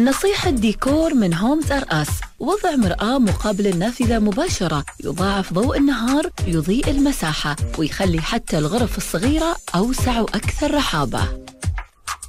نصيحة ديكور من هومز ار اس: وضع مرآة مقابل النافذة مباشرة يضاعف ضوء النهار، يضيء المساحة ويخلي حتى الغرف الصغيرة أوسع وأكثر رحابة.